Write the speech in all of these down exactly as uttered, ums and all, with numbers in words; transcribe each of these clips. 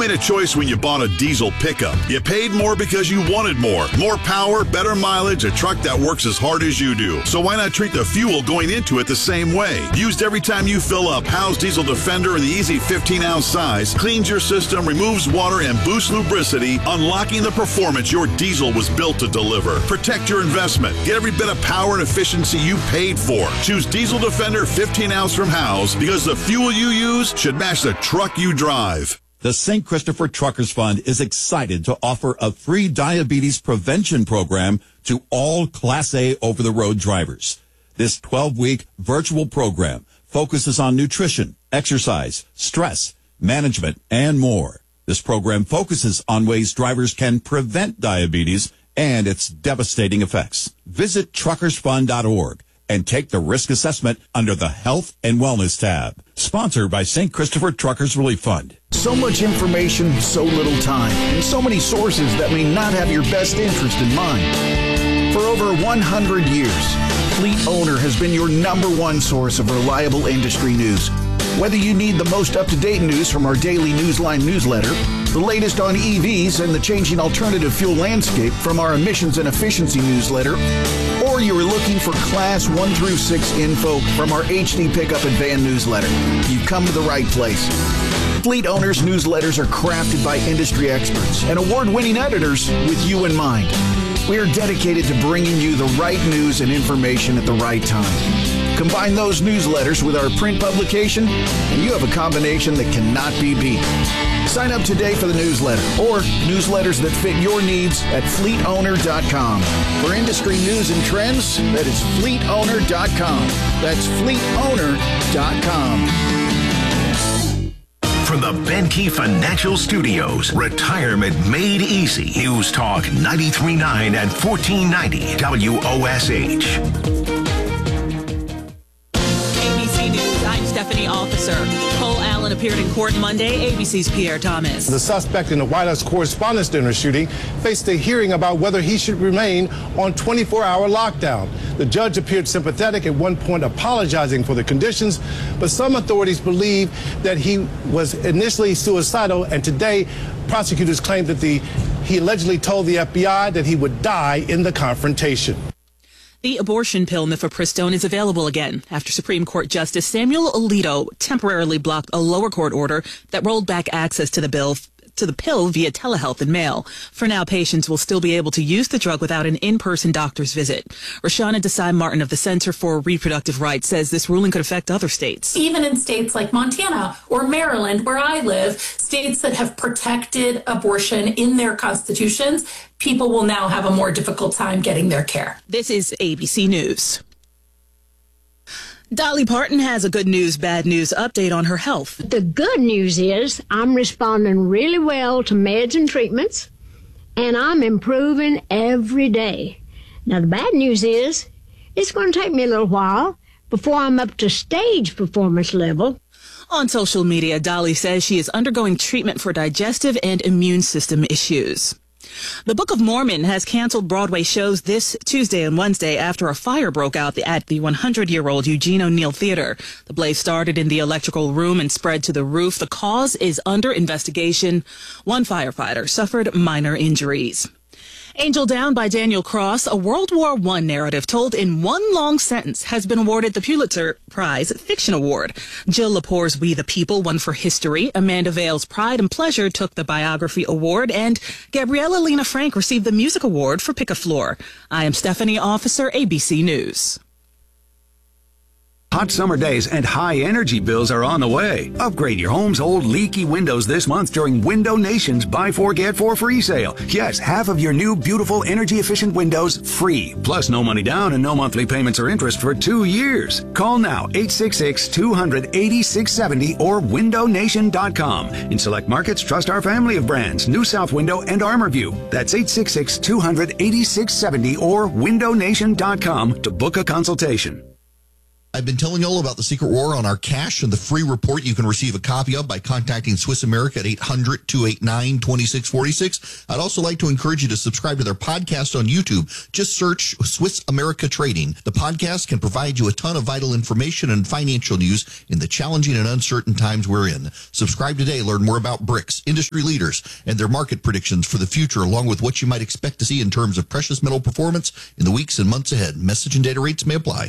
made a choice when you bought a diesel pickup. You paid more because you wanted more. More power, better mileage, a truck that works as hard as you do. So why not treat the fuel going into it the same way? Used every time you fill up, Howe's Diesel Defender in the easy fifteen ounce size cleans your system, removes water, and boosts lubricity, unlocking the performance your diesel was built to deliver. Protect your investment. Get every bit of power and efficiency you paid for. Choose Diesel Defender fifteen ounce from Howe's because the fuel you use should match the truck you drive. The Saint Christopher Truckers Fund is excited to offer a free diabetes prevention program to all Class A over-the-road drivers. This twelve-week virtual program focuses on nutrition, exercise, stress, management, and more. This program focuses on ways drivers can prevent diabetes and its devastating effects. Visit truckers fund dot org and take the risk assessment under the Health and Wellness tab. Sponsored by Saint Christopher Truckers Relief Fund. So much information, so little time, and so many sources that may not have your best interest in mind. For over one hundred years, Fleet Owner has been your number one source of reliable industry news. Whether you need the most up-to-date news from our daily Newsline newsletter, the latest on E Vs and the changing alternative fuel landscape from our emissions and efficiency newsletter, or you are looking for Class one through six info from our H D Pickup and Van newsletter, you've come to the right place. Fleet Owners newsletters are crafted by industry experts and award-winning editors with you in mind. We are dedicated to bringing you the right news and information at the right time. Combine those newsletters with our print publication, and you have a combination that cannot be beat. Sign up today for the newsletter or newsletters that fit your needs at fleet owner dot com. For industry news and trends, that is fleet owner dot com. That's fleet owner dot com. From the Benke Financial Studios, Retirement Made Easy. News Talk ninety-three point nine and fourteen ninety W O S H. Stephanie Officer. Cole Allen appeared in court Monday. A B C's Pierre Thomas. The suspect in the White House Correspondents' Dinner shooting faced a hearing about whether he should remain on twenty-four hour lockdown. The judge appeared sympathetic, at one point apologizing for the conditions, but some authorities believe that he was initially suicidal, and today prosecutors claim that the he allegedly told the F B I that he would die in the confrontation. The abortion pill mifepristone is available again after Supreme Court Justice Samuel Alito temporarily blocked a lower court order that rolled back access to the bill to the pill via telehealth and mail. For now, patients will still be able to use the drug without an in-person doctor's visit. Rashana Desai Martin of the Center for Reproductive Rights says this ruling could affect other states. Even in states like Montana or Maryland, where I live, states that have protected abortion in their constitutions, people will now have a more difficult time getting their care. This is A B C News. Dolly Parton has a good news, bad news update on her health. The good news is I'm responding really well to meds and treatments, and I'm improving every day. Now, the bad news is it's going to take me a little while before I'm up to stage performance level. On social media, Dolly says she is undergoing treatment for digestive and immune system issues. The Book of Mormon has canceled Broadway shows this Tuesday and Wednesday after a fire broke out at the one hundred year old Eugene O'Neill Theater. The blaze started in the electrical room and spread to the roof. The cause is under investigation. One firefighter suffered minor injuries. Angel Down by Daniel Cross, a World War One narrative told in one long sentence, has been awarded the Pulitzer Prize Fiction Award. Jill Lepore's We the People won for history. Amanda Vale's Pride and Pleasure took the biography award, and Gabriella Lena Frank received the music award for Picaflor. I am Stephanie Officer, A B C News. Hot summer days and high energy bills are on the way. Upgrade your home's old leaky windows this month during Window Nation's Buy Four Get Four free sale. Yes, half of your new beautiful energy efficient windows free. Plus no money down and no monthly payments or interest for two years. Call now eight six six, two hundred, eighty-six seventy or window nation dot com. In select markets, trust our family of brands, New South Window and ArmorView. That's eight six six, two hundred, eighty-six seventy or window nation dot com to book a consultation. I've been telling you all about the secret war on our cash and the free report you can receive a copy of by contacting Swiss America at eight hundred, two eight nine, two six four six. I'd also like to encourage you to subscribe to their podcast on YouTube. Just search Swiss America Trading. The podcast can provide you a ton of vital information and financial news in the challenging and uncertain times we're in. Subscribe today. Learn more about BRICS, industry leaders, and their market predictions for the future, along with what you might expect to see in terms of precious metal performance in the weeks and months ahead. Message and data rates may apply.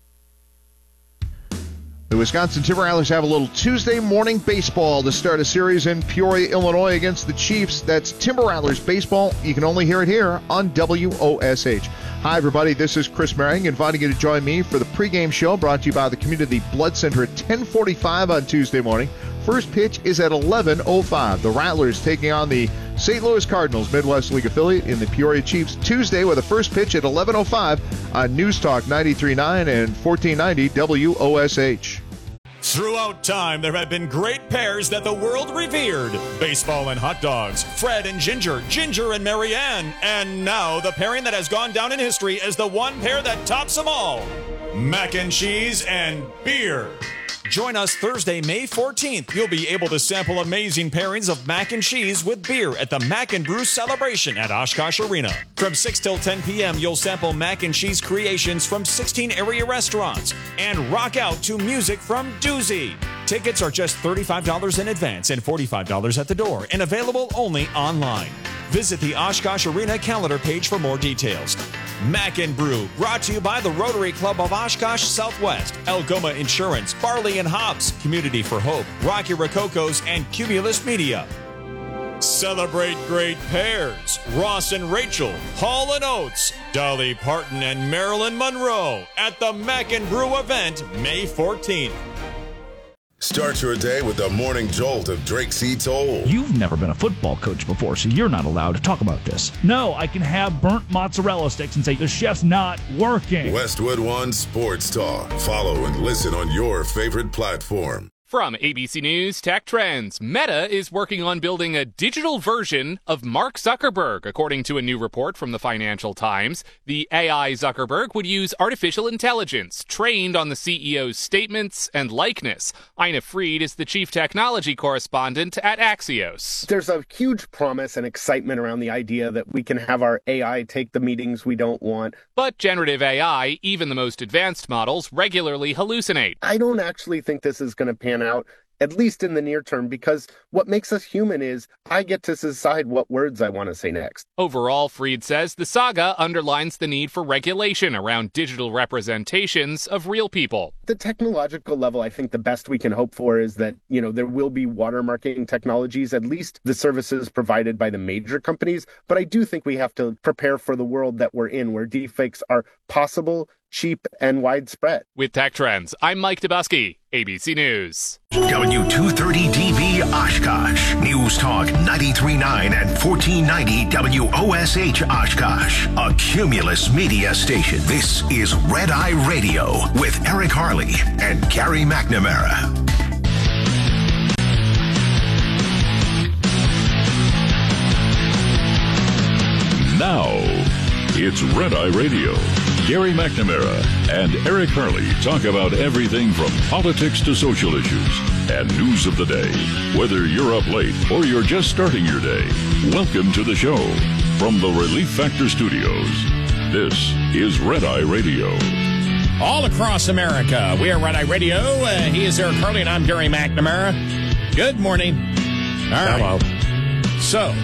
The Wisconsin Timber Rattlers have a little Tuesday morning baseball to start a series in Peoria, Illinois against the Chiefs. That's Timber Rattlers baseball. You can only hear it here on W O S H. Hi, everybody. This is Chris Merring, inviting you to join me for the pregame show brought to you by the Community Blood Center at ten forty-five on Tuesday morning. First pitch is at eleven oh five. The Rattlers taking on the Saint Louis Cardinals Midwest League affiliate in the Peoria Chiefs Tuesday with a first pitch at eleven oh five on News Talk ninety-three point nine and fourteen ninety W O S H. Throughout time, there have been great pairs that the world revered. Baseball and hot dogs, Fred and Ginger, Ginger and Marianne, and now the pairing that has gone down in history as the one pair that tops them all, mac and cheese and beer. Join us Thursday, May fourteenth. You'll be able to sample amazing pairings of mac and cheese with beer at the Mac and Brew Celebration at Oshkosh Arena. From six till ten p.m., you'll sample mac and cheese creations from sixteen area restaurants and rock out to music from Doozy. Tickets are just thirty-five dollars in advance and forty-five dollars at the door and available only online. Visit the Oshkosh Arena calendar page for more details. Mac and Brew, brought to you by the Rotary Club of Oshkosh Southwest, Algoma Insurance, Barley and Hops, Community for Hope, Rocky Rococos, and Cumulus Media. Celebrate great pairs. Ross and Rachel, Hall and Oates, Dolly Parton and Marilyn Monroe at the Mac and Brew event May fourteenth. Start your day with the morning jolt of Drake C. Toll. You've never been a football coach before, so you're not allowed to talk about this. No, I can have burnt mozzarella sticks and say the chef's not working. Westwood One Sports Talk. Follow and listen on your favorite platform. From A B C News Tech Trends, Meta is working on building a digital version of Mark Zuckerberg. According to a new report from the Financial Times, the A I Zuckerberg would use artificial intelligence trained on the C E O's statements and likeness. Ina Fried is the chief technology correspondent at Axios. There's a huge promise and excitement around the idea that we can have our A I take the meetings we don't want. But generative A I, even the most advanced models, regularly hallucinate. I don't actually think this is going to pan out, at least in the near term, because what makes us human is I get to decide what words I want to say next. Overall, Fried says the saga underlines the need for regulation around digital representations of real people. The technological level, I think the best we can hope for is that, you know, there will be watermarking technologies, at least the services provided by the major companies. But I do think we have to prepare for the world that we're in, where deepfakes are possible, cheap, and widespread. With Tech Trends, I'm Mike Dubusky, A B C News. W two thirty D B Oshkosh. News Talk ninety-three point nine and fourteen ninety W O S H Oshkosh. A Cumulus Media station. This is Red Eye Radio with Eric Harley and Gary McNamara. Now, it's Red Eye Radio. Gary McNamara and Eric Harley talk about everything from politics to social issues and news of the day. Whether you're up late or you're just starting your day, welcome to the show. From the Relief Factor Studios, this is Red Eye Radio. All across America, we are Red Eye Radio. Uh, he is Eric Harley and I'm Gary McNamara. Good morning. All right. Hello. So,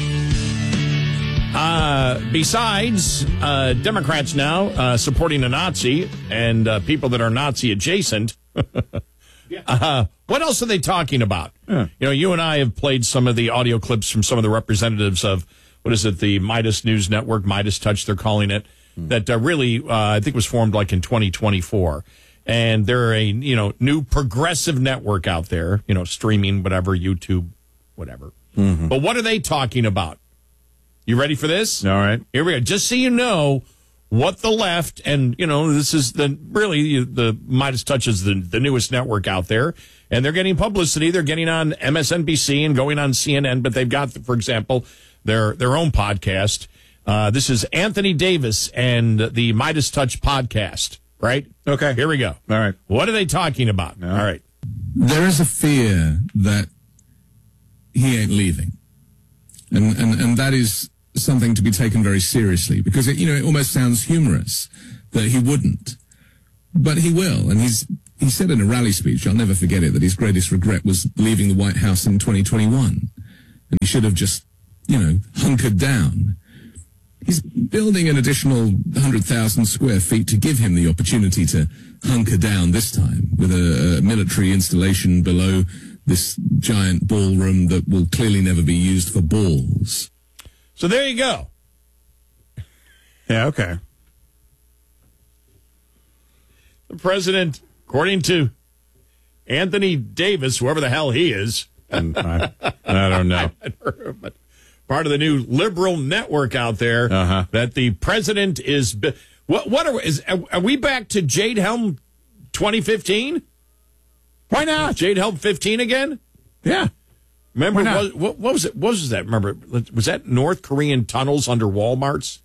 Uh, besides uh, Democrats now uh, supporting a Nazi and uh, people that are Nazi adjacent, uh, what else are they talking about? Yeah. You know, you and I have played some of the audio clips from some of the representatives of, what is it, the Midas News Network, Midas Touch, they're calling it, mm. that uh, really, uh, I think was formed like in twenty twenty-four. And they're a, you know, new progressive network out there, you know, streaming, whatever, YouTube, whatever. Mm-hmm. But what are they talking about? You ready for this? All right. Here we go. Just so you know what the left, and, you know, this is the really the Midas Touch is the, the newest network out there, and they're getting publicity. They're getting on M S N B C and going on C N N, but they've got, for example, their their own podcast. Uh, this is Anthony Davis and the Midas Touch podcast. right? Okay. Here we go. All right. What are they talking about? No. All right. There is a fear that he ain't leaving. And, and, and that is something to be taken very seriously because, it, you know, it almost sounds humorous that he wouldn't. But he will. And he's he said in a rally speech, I'll never forget it, that his greatest regret was leaving the White House in twenty twenty-one. And he should have just, you know, hunkered down. He's building an additional one hundred thousand square feet to give him the opportunity to hunker down this time with a, a military installation below this giant ballroom that will clearly never be used for balls. So there you go. Yeah, okay. The president, according to Anthony Davis, whoever the hell he is. And I, I don't know. But part of the new liberal network out there, uh-huh. that the president is. What, what are, is, are we back to Jade Helm twenty fifteen? Why not? Jade Helm fifteen again? Yeah. Remember, what, what, what was it? What was that? Remember, was that North Korean tunnels under Walmarts?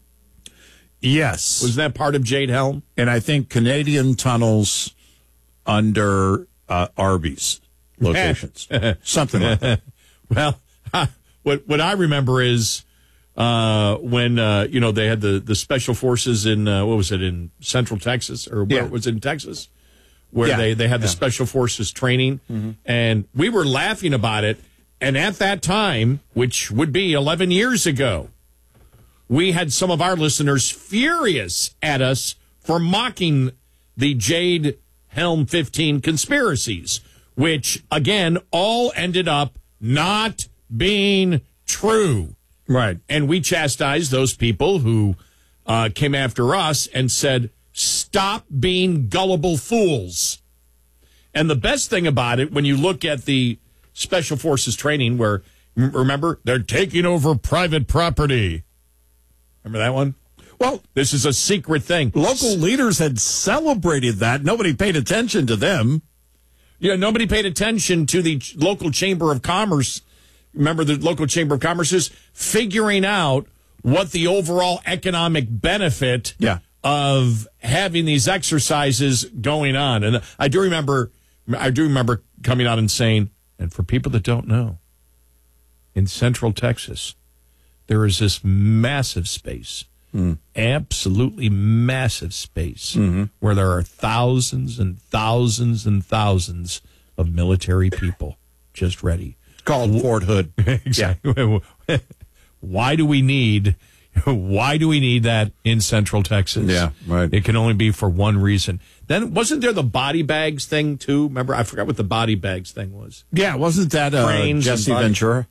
Yes. Was that part of Jade Helm? And I think Canadian tunnels under uh, Arby's locations. Something like that. Well, what what I remember is uh, when, uh, you know, they had the, the special forces in, uh, what was it, in Central Texas? Or where yeah. was it in Texas? Where yeah. they, they had the yeah. special forces training. Mm-hmm. And we were laughing about it. And at that time, which would be eleven years ago, we had some of our listeners furious at us for mocking the Jade Helm fifteen conspiracies, which, again, all ended up not being true. Right. And we chastised those people who uh, came after us and said, stop being gullible fools. And the best thing about it, when you look at the Special Forces training, where, remember, they're taking over private property. Remember that one? Well, this is a secret thing. Local leaders had celebrated that. Nobody paid attention to them. Yeah, nobody paid attention to the local Chamber of Commerce. Remember the local Chamber of Commerce is figuring out what the overall economic benefit yeah. of having these exercises going on. And I do remember, I do remember coming out and saying, and for people that don't know, in Central Texas, there is this massive space, mm. absolutely massive space, mm-hmm. where there are thousands and thousands and thousands of military people just ready. It's called Fort Hood. Exactly. Yeah. Why do we need? Why do we need that in Central Texas? Yeah, right. It can only be for one reason. Then wasn't there the body bags thing too? Remember, I forgot what the body bags thing was. Yeah, wasn't that uh, Jesse Ventura?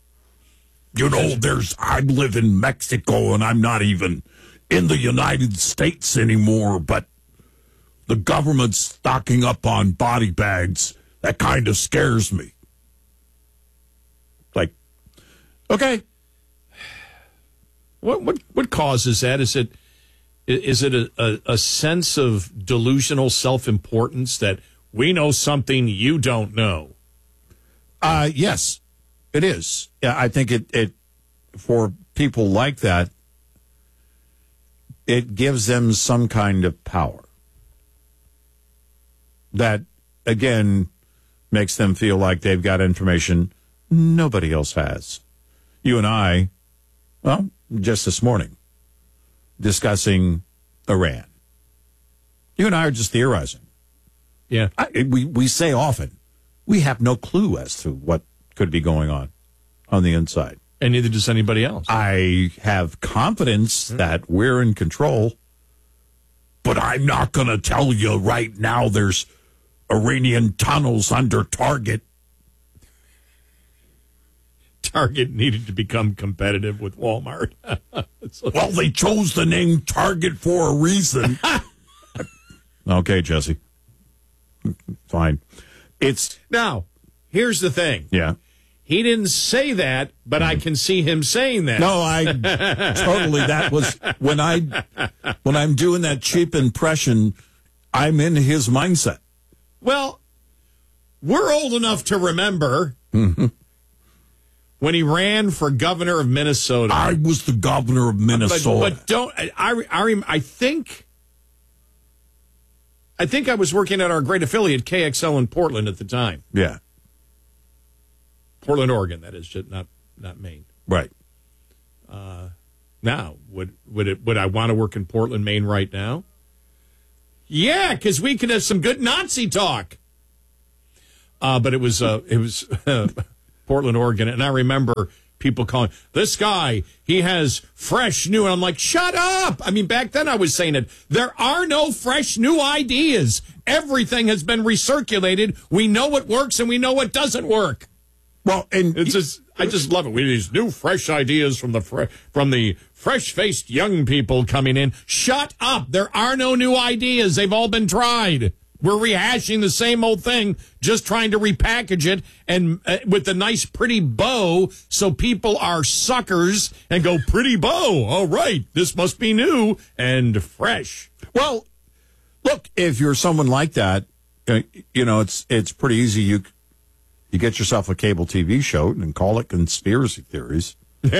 You know, there's, I live in Mexico and I'm not even in the United States anymore, but the government's stocking up on body bags. That kind of scares me. Like, okay. What what what causes that? Is it is it a, a, a sense of delusional self-importance that we know something you don't know? Uh, yes, it is. Yeah, I think it, it for people like that, it gives them some kind of power that, again, makes them feel like they've got information nobody else has. You and I, well, just this morning, discussing Iran. You and I are just theorizing. Yeah. I, we, we say often, we have no clue as to what could be going on on the inside. And neither does anybody else. I have confidence mm-hmm. that we're in control. But I'm not going to tell you right now there's Iranian tunnels under Target. Target needed to become competitive with Walmart. Well, they chose the name Target for a reason. Okay, Jesse. Fine. It's now, here's the thing. Yeah. He didn't say that, but I can see him saying that. No, I totally, that was when I, when I'm doing that cheap impression, I'm in his mindset. Well, we're old enough to remember mm-hmm. when he ran for governor of Minnesota. I was the governor of Minnesota. But, but don't, I, I, I, I think I think I was working at our great affiliate, K X L in Portland at the time. Yeah. Portland, Oregon, that is, just not not Maine. Right. Uh, now, would would it would I want to work in Portland, Maine right now? Yeah, because we could have some good Nazi talk. Uh, but it was uh, it was uh, Portland, Oregon, and I remember people calling this guy. He has fresh new, and I'm like, shut up! I mean, back then I was saying it. There are no fresh new ideas. Everything has been recirculated. We know what works, and we know what doesn't work. Well, and it's just I just love it. We have these new fresh ideas from the fre- from the fresh-faced young people coming in. Shut up! There are no new ideas. They've all been tried. We're rehashing the same old thing, just trying to repackage it and uh, with a nice, pretty bow, so people are suckers and go, pretty bow. All right, this must be new and fresh. Well, look, if you're someone like that, uh, you know, it's it's pretty easy. You you get yourself a cable T V show and call it Conspiracy Theories.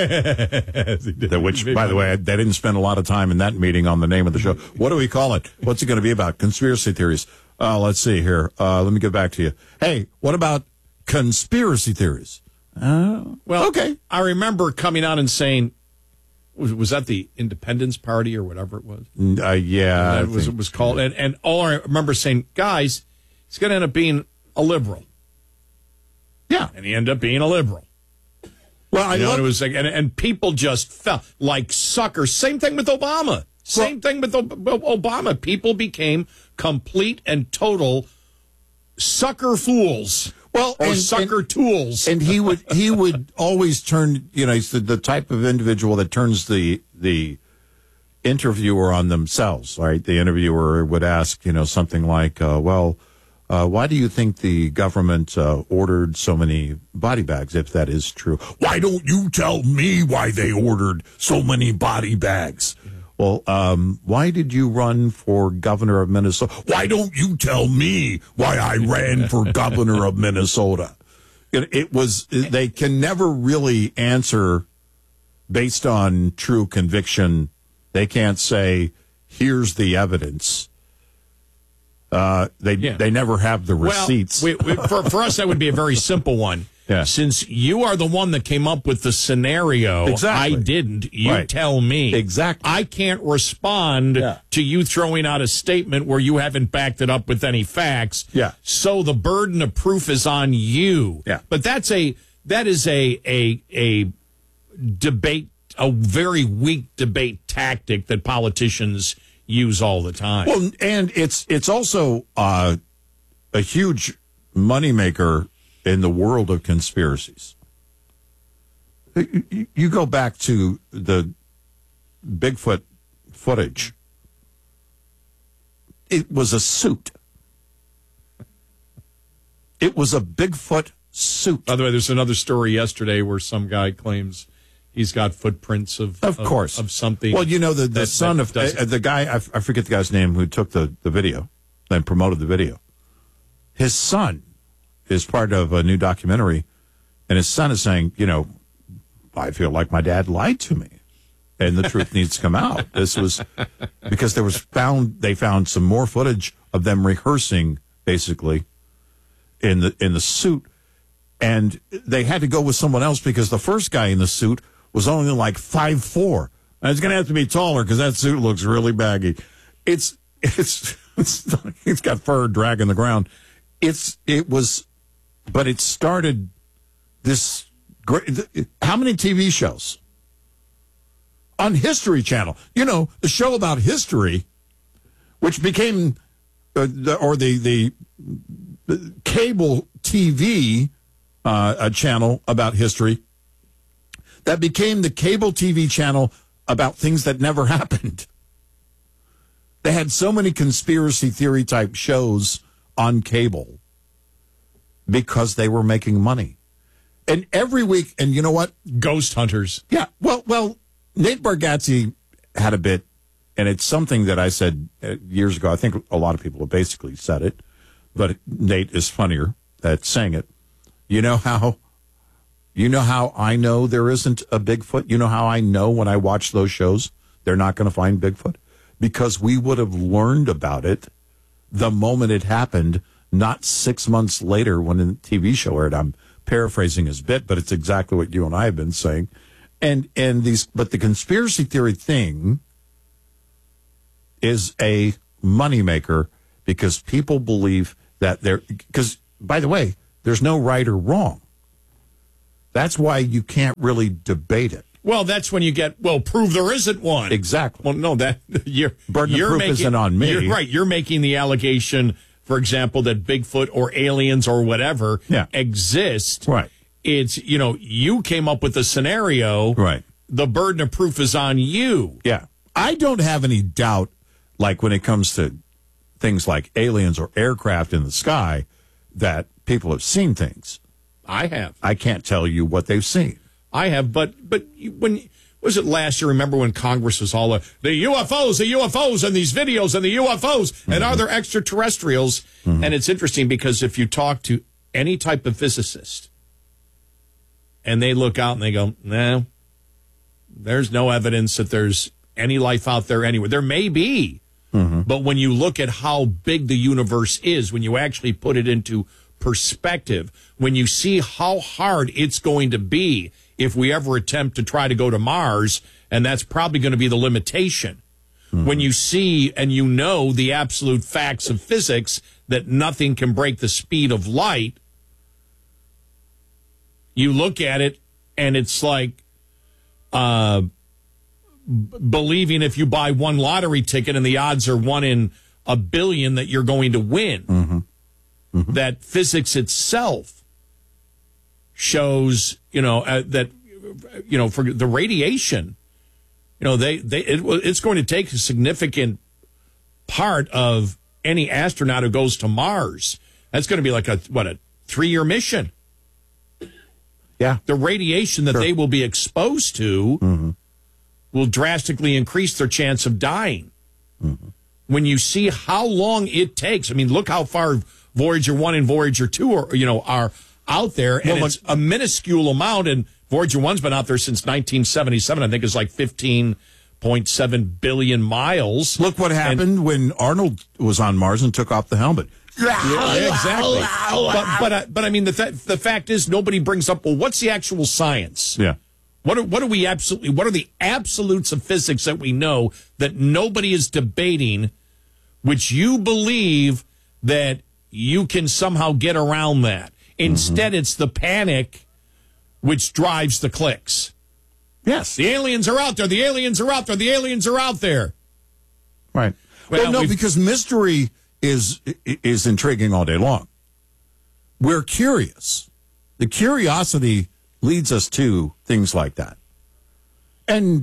That, which, by the way, they didn't spend a lot of time in that meeting on the name of the show. What do we call it? What's it going to be about? Conspiracy Theories. Uh, let's see here. Uh, let me get back to you. Hey, what about conspiracy theories? Uh, well, okay. I remember coming out and saying, was, was that the Independence Party or whatever it was? Uh, yeah. It was, it was called. And, and all I remember saying, guys, he's going to end up being a liberal. Yeah. And he ended up being a liberal. Well, I you know, love- it was like, and, and people just fell like suckers. Same thing with Obama. Same well, thing with Obama. People became complete and total sucker fools. Well, or and, sucker and, tools. And he would he would always turn. You know, he's the, the type of individual that turns the the interviewer on themselves. Right? The interviewer would ask, you know, something like, uh, "Well, uh, why do you think the government uh, ordered so many body bags, if that is true? Why don't you tell me why they ordered so many body bags? Well, um, why did you run for governor of Minnesota? Why don't you tell me why I ran for governor of Minnesota?" It, it was, they can never really answer based on true conviction. They can't say, here's the evidence. Uh, they yeah. they never have the receipts. Well, we, we, for, for us, that would be a very simple one. Yeah. Since you are the one that came up with the scenario, exactly. I didn't. You right. tell me. Exactly. I can't respond yeah. to you throwing out a statement where you haven't backed it up with any facts. Yeah. So the burden of proof is on you. Yeah. But that's a that is a a a debate, a very weak debate tactic that politicians use all the time. Well, and it's it's also uh, a huge moneymaker in the world of conspiracies. You go back to the Bigfoot footage. It was a suit. It was a Bigfoot suit. By the way, there's another story yesterday where some guy claims he's got footprints of of course of, of something. Well, you know the, the that, son that of uh, the guy I, I forget the guy's name who took the, the video and promoted the video. His son is part of a new documentary, and his son is saying, you know, I feel like my dad lied to me, and the truth needs to come out. This was because there was found they found some more footage of them rehearsing basically in the in the suit, and they had to go with someone else because the first guy in the suit was only like five foot four. And it's going to have to be taller because that suit looks really baggy. It's it's it's it's got fur dragging the ground. It's it was. But it started this great. How many T V shows? On History Channel. You know, the show about history, which became, uh, the, or the, the, the cable T V uh, a channel about history, that became the cable T V channel about things that never happened. They had so many conspiracy theory type shows on cable because they were making money. And every week, and you know what? Ghost hunters. Yeah. Well, well, Nate Bargatze had a bit, and it's something that I said years ago. I think a lot of people have basically said it, but Nate is funnier at saying it. You know how, you know how I know there isn't a Bigfoot? You know how I know when I watch those shows they're not going to find Bigfoot? Because we would have learned about it the moment it happened, not six months later when the T V show aired. I'm paraphrasing his bit, but it's exactly what you and I have been saying. And and these, but the conspiracy theory thing is a moneymaker because people believe that they're, because, by the way, there's no right or wrong. That's why you can't really debate it. Well, that's when you get, well, prove there isn't one. Exactly. Well, no, that you're burden you're of proof making, isn't on me. You're right. You're making the allegation, for example, that Bigfoot or aliens or whatever yeah. exist. Right. It's, you know, you came up with the scenario. Right. The burden of proof is on you. Yeah. I don't have any doubt, like when it comes to things like aliens or aircraft in the sky, that people have seen things. I have. I can't tell you what they've seen. I have, but but when was it last year? Remember when Congress was all uh, the U F Os, the U F Os, and these videos and the U F Os, mm-hmm. and are there extraterrestrials? Mm-hmm. And it's interesting because if you talk to any type of physicist, and they look out and they go, "No, there's no evidence that there's any life out there anywhere. There may be, mm-hmm. but when you look at how big the universe is, when you actually put it into perspective, when you see how hard it's going to be if we ever attempt to try to go to Mars, and that's probably going to be the limitation. Mm-hmm. When you see and you know the absolute facts of physics that nothing can break the speed of light, you look at it and it's like uh, b- believing if you buy one lottery ticket and the odds are one in a billion that you're going to win. Mm-hmm. Mm-hmm. That physics itself shows, you know, uh, that, you know, for the radiation, you know, they, they it, it's going to take a significant part of any astronaut who goes to Mars. That's going to be like a, what, a three-year mission. Yeah. The radiation that sure. they will be exposed to mm-hmm. will drastically increase their chance of dying. Mm-hmm. When you see how long it takes, I mean, look how far Voyager one and Voyager two are, you know, are out there, and well, it's a minuscule amount, and Voyager one's been out there since nineteen seventy-seven. I think it's like fifteen point seven billion miles. Look what happened and, when Arnold was on Mars and took off the helmet. Yeah, exactly. but but, uh, but I mean, the th- the fact is, nobody brings up, well, what's the actual science? Yeah. What are, what are we absolutely, what are the absolutes of physics that we know that nobody is debating, which you believe that you can somehow get around that? Instead, mm-hmm. it's the panic which drives the clicks. Yes. The aliens are out there. The aliens are out there. The aliens are out there. Right. Well, well no, because mystery is is intriguing all day long. We're curious. The curiosity leads us to things like that. And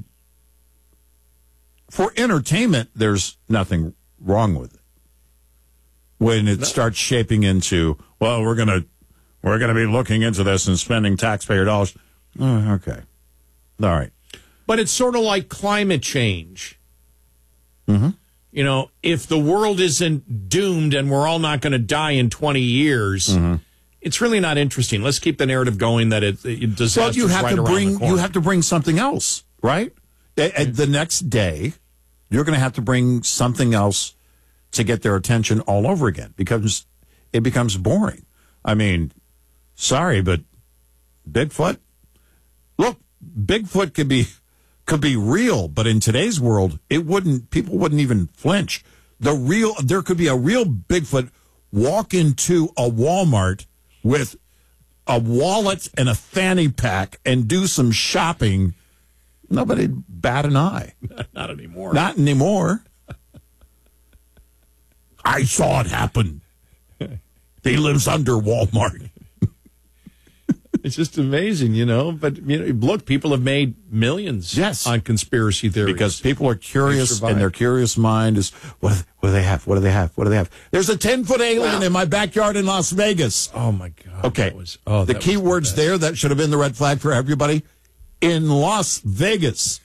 for entertainment, there's nothing wrong with it. When it no. starts shaping into, well, we're going to We're going to be looking into this and spending taxpayer dollars. Oh, okay. All right. But it's sort of like climate change. Mm-hmm. You know, if the world isn't doomed and we're all not going to die in twenty years, mm-hmm. it's really not interesting. Let's keep the narrative going that it, it disaster's well, you have right to around bring the corner. You have to bring something else, right? Mm-hmm. The next day, you're going to have to bring something else to get their attention all over again because it becomes boring. I mean, sorry, but Bigfoot, look, Bigfoot could be could be real, but in today's world, it wouldn't. People wouldn't even flinch. The real, there could be a real Bigfoot walk into a Walmart with a wallet and a fanny pack and do some shopping. Nobody'd bat an eye. Not anymore. Not anymore. I saw it happen. He lives under Walmart. It's just amazing, you know. But you know, look, people have made millions yes. on conspiracy theories. Because people are curious, and their curious mind is, what, what do they have? What do they have? What do they have? There's a ten-foot alien wow. in my backyard in Las Vegas. Oh, my God. Okay. That was, oh, the that key was words the there, that should have been the red flag for everybody. In Las Vegas.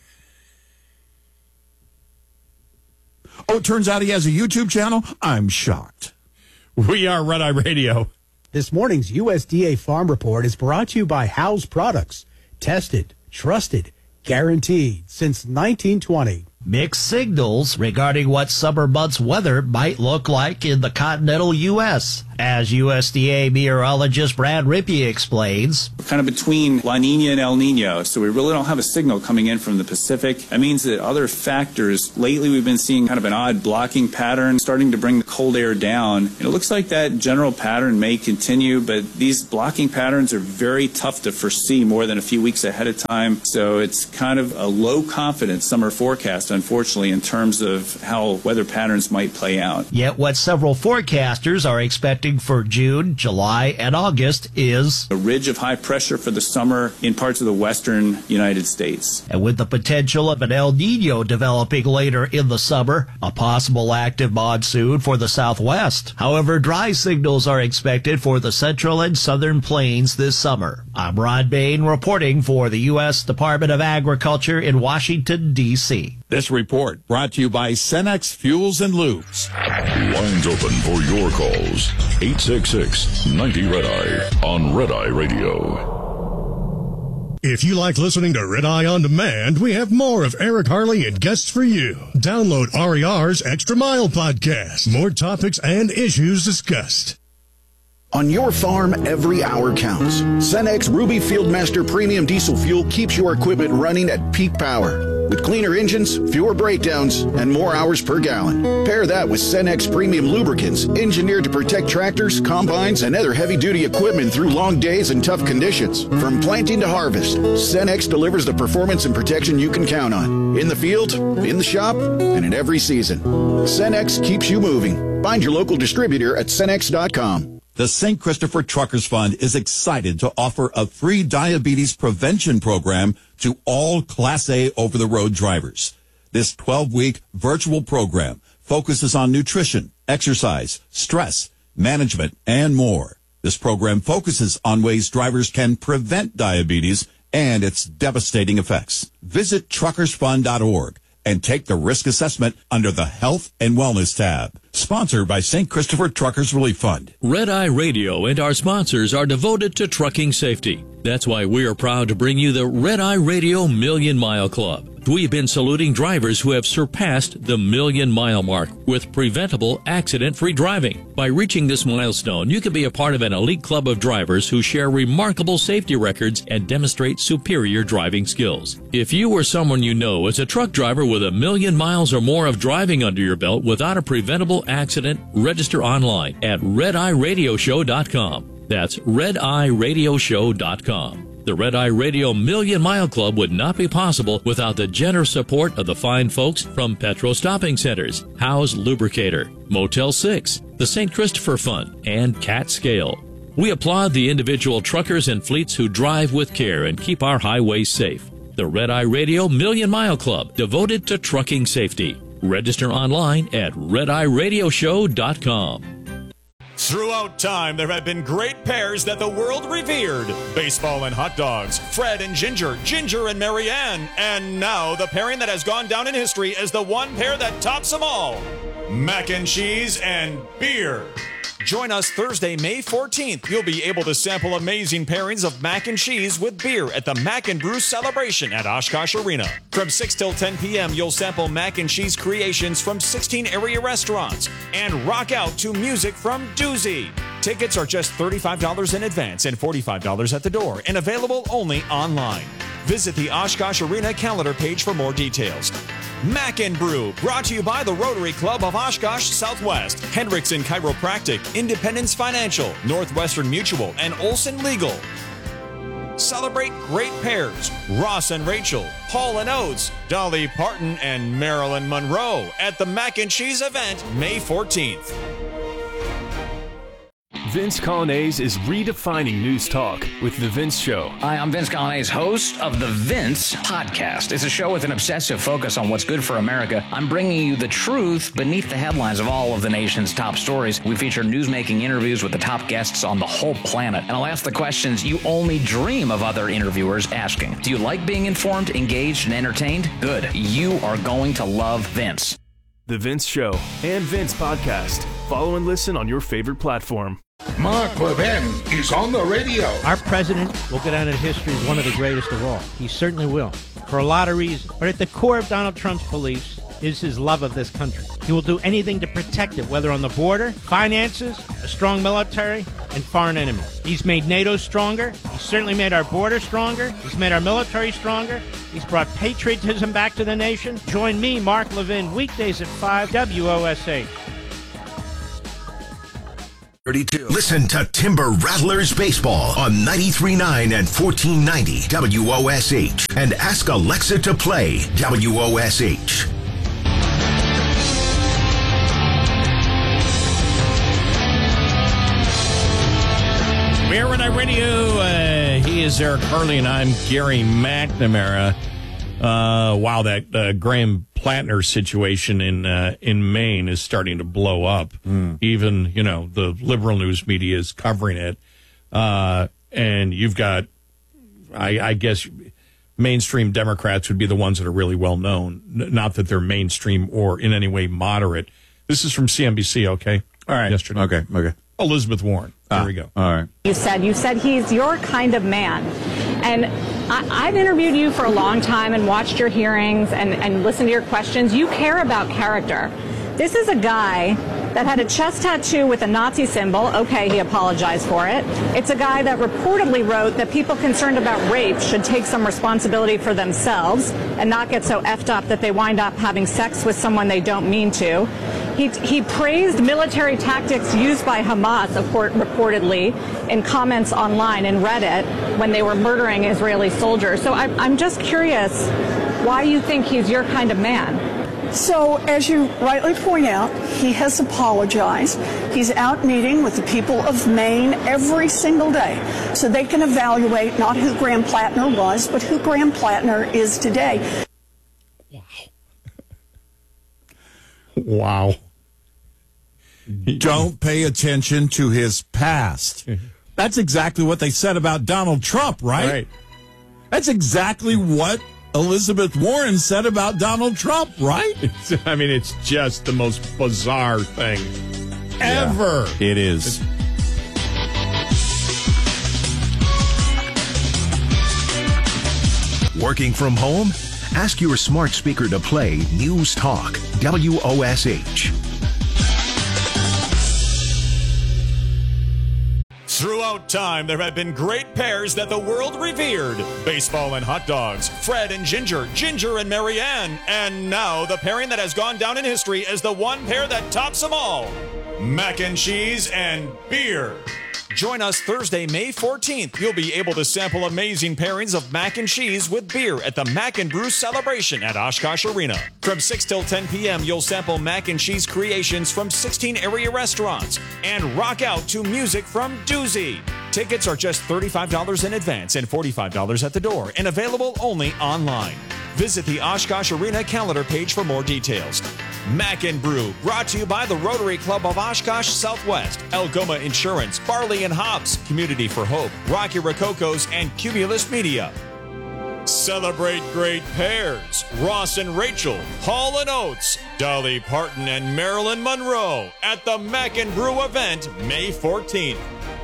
Oh, it turns out he has a YouTube channel? I'm shocked. We are Red Eye Radio. This morning's U S D A Farm Report is brought to you by House Products. Tested, trusted, guaranteed since nineteen twenty. Mixed signals regarding what summer months' weather might look like in the continental U S. As U S D A meteorologist Brad Rippey explains, kind of between La Nina and El Nino, so we really don't have a signal coming in from the Pacific. That means that other factors, lately we've been seeing kind of an odd blocking pattern starting to bring the cold air down. And it looks like that general pattern may continue, but these blocking patterns are very tough to foresee more than a few weeks ahead of time. So it's kind of a low confidence summer forecast, unfortunately, in terms of how weather patterns might play out. Yet what several forecasters are expecting for June, July, and August is a ridge of high pressure for the summer in parts of the western United States. And with the potential of an El Nino developing later in the summer, a possible active monsoon for the southwest. However, dry signals are expected for the central and southern plains this summer. I'm Ron Bain reporting for the U S Department of Agriculture in Washington, D C This report brought to you by Cenex Fuels and Lubes. Lines open for your calls. eight six six, ninety, red eye on Red Eye Radio. If you like listening to Red Eye On Demand, we have more of Eric Harley and guests for you. Download R E R's Extra Mile podcast. More topics and issues discussed. On your farm, every hour counts. Cenex Ruby Fieldmaster Premium Diesel Fuel keeps your equipment running at peak power. With cleaner engines, fewer breakdowns, and more hours per gallon. Pair that with Cenex Premium Lubricants, engineered to protect tractors, combines, and other heavy-duty equipment through long days and tough conditions. From planting to harvest, Cenex delivers the performance and protection you can count on. In the field, in the shop, and in every season. Cenex keeps you moving. Find your local distributor at Cenex dot com. The Saint Christopher Truckers Fund is excited to offer a free diabetes prevention program to all Class A over-the-road drivers. This twelve-week virtual program focuses on nutrition, exercise, stress, management, and more. This program focuses on ways drivers can prevent diabetes and its devastating effects. Visit truckers fund dot org and take the risk assessment under the Health and Wellness tab. Sponsored by Saint Christopher Truckers Relief Fund. Red Eye Radio and our sponsors are devoted to trucking safety. That's why we are proud to bring you the Red Eye Radio Million Mile Club. We've been saluting drivers who have surpassed the million mile mark with preventable accident-free driving. By reaching this milestone, you can be a part of an elite club of drivers who share remarkable safety records and demonstrate superior driving skills. If you or someone you know is a truck driver with a million miles or more of driving under your belt without a preventable accident, register online at red eye radio show dot com. That's red eye radio show dot com. The Red Eye Radio Million Mile Club would not be possible without the generous support of the fine folks from Petro Stopping Centers, Howe's Lubricator, Motel six, the Saint Christopher Fund, and Cat Scale. We applaud the individual truckers and fleets who drive with care and keep our highways safe. The Red Eye Radio Million Mile Club, devoted to trucking safety. Register online at red eye radio show dot com. Throughout time, there have been great pairs that the world revered. Baseball and hot dogs, Fred and Ginger, Ginger and Marianne, and now the pairing that has gone down in history as the one pair that tops them all, mac and cheese and beer. Join us Thursday, May fourteenth. You'll be able to sample amazing pairings of mac and cheese with beer at the Mac and Brew Celebration at Oshkosh Arena. From six till ten p.m., you'll sample mac and cheese creations from sixteen area restaurants and rock out to music from Doozy. Tickets are just thirty-five dollars in advance and forty-five dollars at the door and available only online. Visit the Oshkosh Arena calendar page for more details. Mac and Brew, brought to you by the Rotary Club of Oshkosh Southwest, Hendrickson Chiropractic, Independence Financial, Northwestern Mutual, and Olson Legal. Celebrate great pairs, Ross and Rachel, Paul and Oates, Dolly Parton and Marilyn Monroe at the Mac and Cheese event May fourteenth. Vince Colonnese is redefining news talk with The Vince Show. Hi, I'm Vince Colonnese, host of The Vince Podcast. It's a show with an obsessive focus on what's good for America. I'm bringing you the truth beneath the headlines of all of the nation's top stories. We feature newsmaking interviews with the top guests on the whole planet. And I'll ask the questions you only dream of other interviewers asking. Do you like being informed, engaged, and entertained? Good. You are going to love Vince. The Vince Show and Vince Podcast. Follow and listen on your favorite platform. Mark Levin is on the radio. Our president will go down in history as one of the greatest of all. He certainly will. for a lot of reasons. But at the core of Donald Trump's beliefs is his love of this country. He will do anything to protect it, whether on the border, finances, a strong military, and foreign enemies. He's made NATO stronger. He's certainly made our border stronger. He's made our military stronger. He's brought patriotism back to the nation. Join me, Mark Levin, weekdays at five, W O S H. thirty-two. Listen to Timber Rattlers Baseball on ninety-three point nine and fourteen ninety W O S H. And ask Alexa to play W O S H. We're Red Eye Radio. Uh, he is Eric Harley, and I'm Gary McNamara. Uh, wow, that uh, Graham Plattner situation in uh, in Maine is starting to blow up. Mm. Even, you know, the liberal news media is covering it. Uh, and you've got, I, I guess, mainstream Democrats would be the ones that are really well known. N- not that they're mainstream or in any way moderate. This is from C N B C, okay? All right. Yesterday. Okay, okay. Elizabeth Warren. There ah, we go. All right. You said you said he's your kind of man. And I, I've interviewed you for a long time and watched your hearings and, and listened to your questions. You care about character. This is a guy that had a chest tattoo with a Nazi symbol. Okay, he apologized for it. It's a guy that reportedly wrote that people concerned about rape should take some responsibility for themselves and not get so effed up that they wind up having sex with someone they don't mean to. He, he praised military tactics used by Hamas, reportedly, in comments online and Reddit when they were murdering Israeli soldiers. So I'm, I'm just curious why you think he's your kind of man. So, as you rightly point out, he has apologized. He's out meeting with the people of Maine every single day so they can evaluate not who Graham Plattner was, but who Graham Plattner is today. Wow. Don't pay attention to his past. That's exactly what they said about Donald Trump, right? Right. That's exactly what Elizabeth Warren said about Donald Trump, right? It's, I mean, it's just the most bizarre thing ever. Yeah, it is. Working from home? Ask your smart speaker to play News Talk, W O S H. Throughout time, there have been great pairs that the world revered. Baseball and hot dogs, Fred and Ginger, Ginger and Marianne, and now the pairing that has gone down in history as the one pair that tops them all, mac and cheese and beer. Join us Thursday, May fourteenth. You'll be able to sample amazing pairings of mac and cheese with beer at the Mac and Brew Celebration at Oshkosh Arena. From six till ten p.m., you'll sample mac and cheese creations from sixteen area restaurants and rock out to music from Doozy. Tickets are just thirty-five dollars in advance and forty-five dollars at the door and available only online. Visit the Oshkosh Arena calendar page for more details. Mac and Brew, brought to you by the Rotary Club of Oshkosh Southwest, Algoma Insurance, Barley and Hops, Community for Hope, Rocky Rococos, and Cumulus Media. Celebrate great pairs. Ross and Rachel, Hall and Oates, Dolly Parton and Marilyn Monroe at the Mac and Brew event May fourteenth.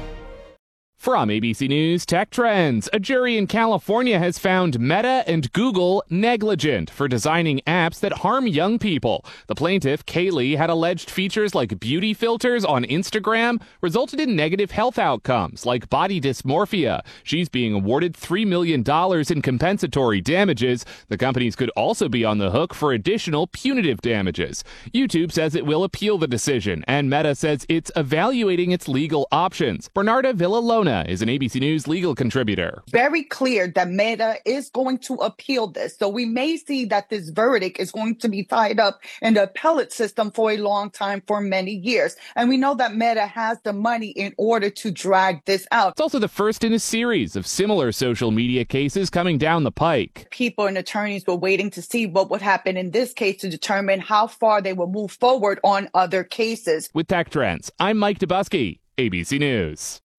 From A B C News Tech Trends, a jury in California has found Meta and Google negligent for designing apps that harm young people. The plaintiff, Kaylee, had alleged features like beauty filters on Instagram resulted in negative health outcomes like body dysmorphia. She's being awarded three million dollars in compensatory damages. The companies could also be on the hook for additional punitive damages. YouTube says it will appeal the decision, and Meta says it's evaluating its legal options. Bernarda Villalona is an A B C News legal contributor. Very clear that Meta is going to appeal this. So we may see that this verdict is going to be tied up in the appellate system for a long time, for many years. And we know that Meta has the money in order to drag this out. It's also the first in a series of similar social media cases coming down the pike. People and attorneys were waiting to see what would happen in this case to determine how far they will move forward on other cases. With Tech Trends, I'm Mike Dubusky, A B C News.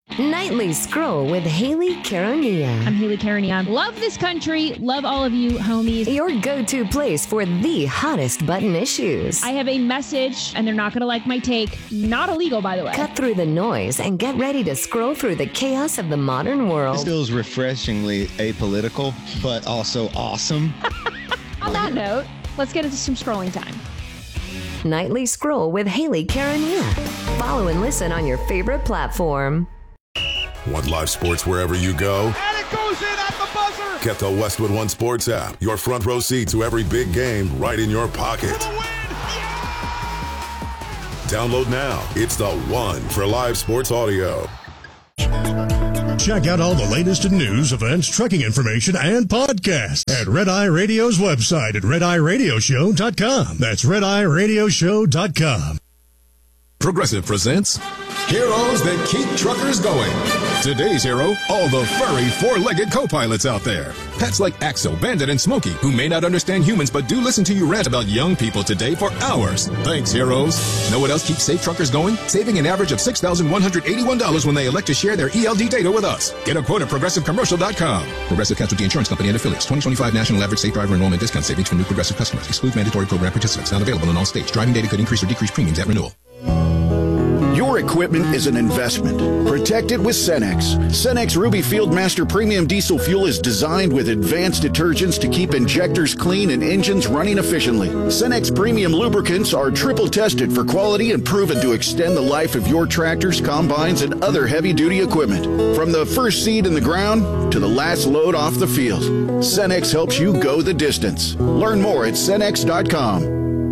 Nightly Scroll with Haley Caronia. I'm Haley Caronia. Love this country. Love all of you, homies. Your go-to place for the hottest button issues. I have a message, and they're not going to like my take. Not illegal, by the way. Cut through the noise and get ready to scroll through the chaos of the modern world. This feels refreshingly apolitical, but also awesome. On that note, let's get into some scrolling time. Nightly Scroll with Haley Caronia. Follow and listen on your favorite platform. Want live sports wherever you go? And it goes in at the buzzer! Get the Westwood One Sports app. Your front row seat to every big game right in your pocket. Yeah! Download now. It's the one for live sports audio. Check out all the latest in news, events, trucking information, and podcasts at Red Eye Radio's website at red eye radio show dot com. That's red eye radio show dot com. Progressive presents Heroes That Keep Truckers Going. Today's hero, all the furry four-legged co-pilots out there. Pets like Axel, Bandit, and Smokey, who may not understand humans but do listen to you rant about young people today for hours. Thanks, heroes. Know what else keeps safe truckers going? Saving an average of six thousand one hundred eighty-one dollars when they elect to share their E L D data with us. Get a quote at progressive commercial dot com. Progressive Casualty Insurance Company and affiliates. twenty twenty-five National Average Safe Driver Enrollment Discount Savings for new Progressive customers. Excludes mandatory program participants. Not available in all states. Driving data could increase or decrease premiums at renewal. Your equipment is an investment. Protect it with Cenex. Cenex Ruby Fieldmaster Premium Diesel Fuel is designed with advanced detergents to keep injectors clean and engines running efficiently. Cenex Premium Lubricants are triple tested for quality and proven to extend the life of your tractors, combines, and other heavy-duty equipment. From the first seed in the ground to the last load off the field, Cenex helps you go the distance. Learn more at cenex dot com.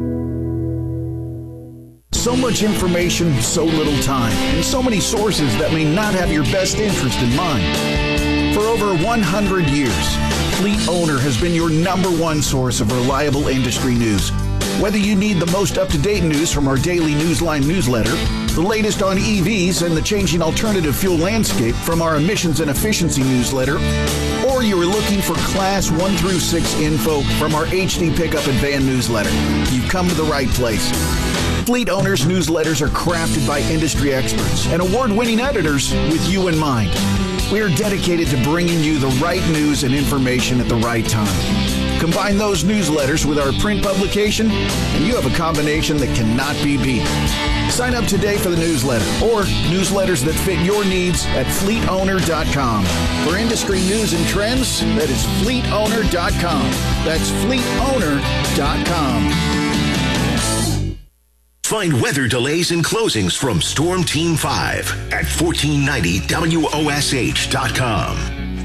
So much information, so little time, and so many sources that may not have your best interest in mind. For over one hundred years, Fleet Owner has been your number one source of reliable industry news. Whether you need the most up-to-date news from our daily Newsline newsletter, the latest on E Vs and the changing alternative fuel landscape from our emissions and efficiency newsletter, or you are looking for Class one through six info from our H D Pickup and Van newsletter, you've come to the right place. Fleet Owners newsletters are crafted by industry experts and award-winning editors with you in mind. We are dedicated to bringing you the right news and information at the right time. Combine those newsletters with our print publication, and you have a combination that cannot be beat. Sign up today for the newsletter or newsletters that fit your needs at fleet owner dot com. For industry news and trends, that is fleet owner dot com. That's fleet owner dot com. Find weather delays and closings from Storm Team five at fourteen ninety W O S H dot com.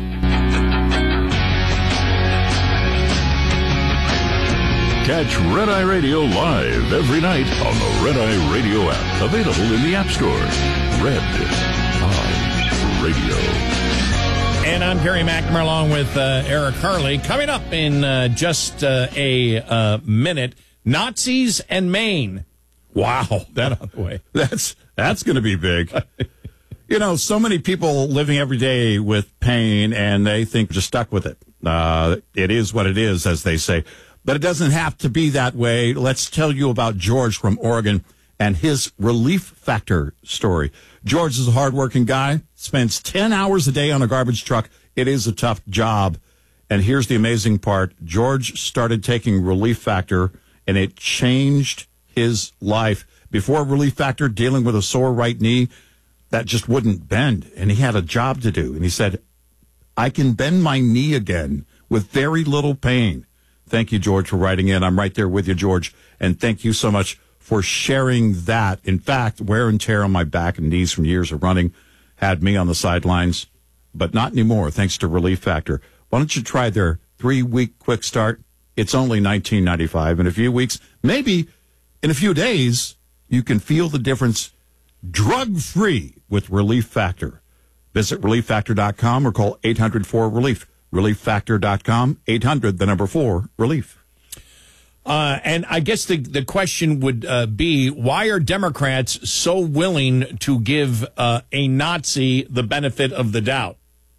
Catch Red Eye Radio live every night on the Red Eye Radio app. Available in the App Store. Red Eye Radio. And I'm Gary McNamara along with uh, Eric Harley. Coming up in uh, just uh, a uh, minute, Nazis and Maine. Wow. That out of the way. That's, that's going to be big. You know, so many people living every day with pain, and they think they're just stuck with it. Uh, it is what it is, as they say. But it doesn't have to be that way. Let's tell you about George from Oregon and his Relief Factor story. George is a hardworking guy, spends ten hours a day on a garbage truck. It is a tough job. And here's the amazing part. George started taking Relief Factor, and it changed his life. Before Relief Factor, dealing with a sore right knee that just wouldn't bend, and he had a job to do. And he said, I can bend my knee again with very little pain. Thank you, George, for writing in. I'm right there with you, George. And thank you so much for sharing that. In fact, wear and tear on my back and knees from years of running had me on the sidelines, but not anymore, thanks to Relief Factor. Why don't you try their three-week quick start? It's only nineteen ninety-five. In a few weeks, maybe in a few days, you can feel the difference drug-free with Relief Factor. Visit relief factor dot com or call eight hundred four relief. relief factor dot com, eight hundred, the number four, relief. Uh, and I guess the, the question would uh, be, why are Democrats so willing to give uh, a Nazi the benefit of the doubt?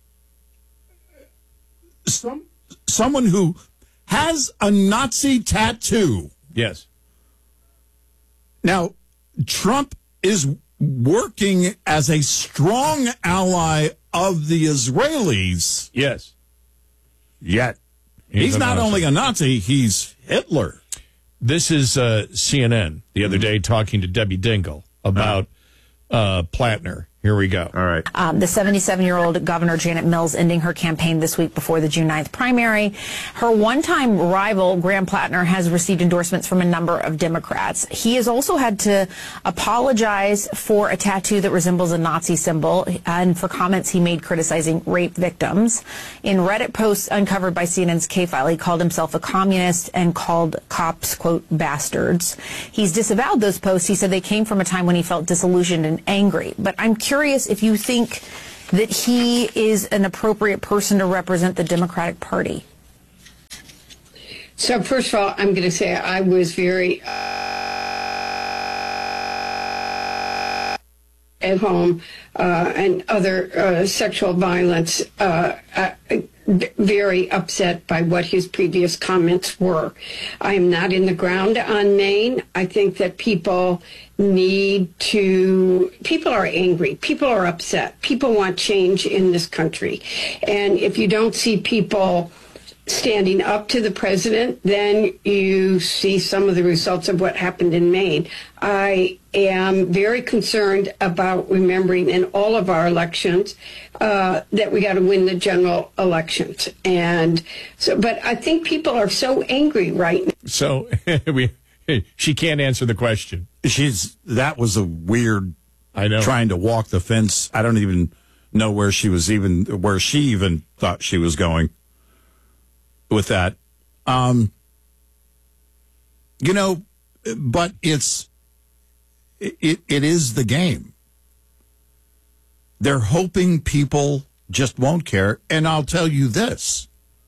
Some, someone who has a Nazi tattoo. Yes. Now, Trump is working as a strong ally of the Israelis. Yes. Yet, he's, He's a not Nazi. only a Nazi, he's Hitler. This is uh, C N N the other day talking to Debbie Dingell about uh, Plattner. Here we go. All right. Um, the seventy-seven-year-old Governor Janet Mills ending her campaign this week before the June ninth primary. Her one-time rival, Graham Plattner, has received endorsements from a number of Democrats. He has also had to apologize for a tattoo that resembles a Nazi symbol and for comments he made criticizing rape victims. In Reddit posts uncovered by C N N's K-File, he called himself a communist and called cops, quote, bastards. He's disavowed those posts. He said they came from a time when he felt disillusioned and angry. But I'm curious if you think that he is an appropriate person to represent the Democratic Party. So first of all, I'm going to say I was very uh, at home uh, and other uh, sexual violence, uh, uh, very upset by what his previous comments were. I am not in the ground on Maine. I think that people need to, people are angry, people are upset, people want change in this country. And if you don't see people standing up to the president, then you see some of the results of what happened in Maine. I am very concerned about remembering in all of our elections uh, that we got to win the general elections. And so, but I think people are so angry right now. So we, she can't answer the question. She's that was a weird. I know. Trying to walk the fence. I don't even know where she was even where she even thought she was going with that. Um, you know, but it's it it is the game. They're hoping people just won't care, and I'll tell you this.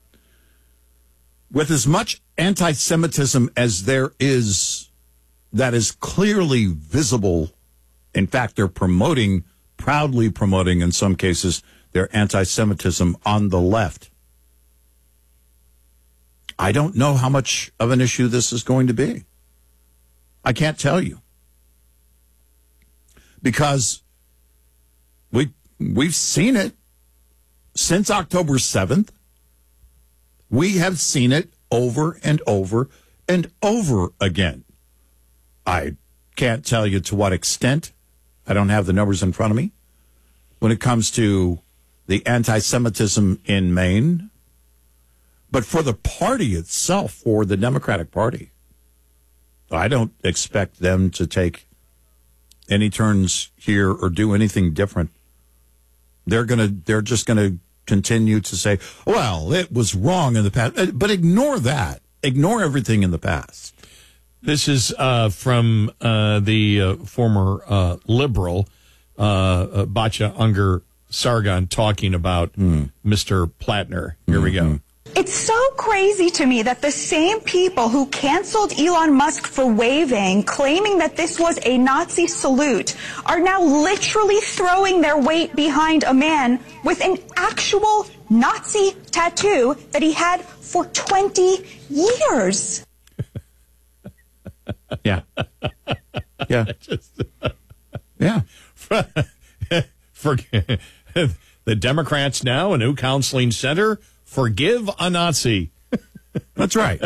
With as much anti-Semitism as there is that is clearly visible, in fact, they're promoting, proudly promoting in some cases, their anti-Semitism on the left. I don't know how much of an issue this is going to be. I can't tell you. Because we, we've seen it since October seventh. We have seen it over and over and over again. I can't tell you to what extent. I don't have the numbers in front of me. When it comes to the anti-Semitism in Maine. But for the party itself, for the Democratic Party, I don't expect them to take any turns here or do anything different. They're gonna, they're just going to continue to say, well, it was wrong in the past. But ignore that. Ignore everything in the past. This is uh, from uh, the uh, former uh, liberal, uh, uh, Batya Unger Sargon, talking about mm. Mister Plattner. Here mm-hmm. we go. It's so crazy to me that the same people who canceled Elon Musk for waving, claiming that this was a Nazi salute, are now literally throwing their weight behind a man with an actual Nazi tattoo that he had for twenty years. Yeah. Yeah. Yeah. For the Democrats now, a new counseling center. Forgive a Nazi. That's right.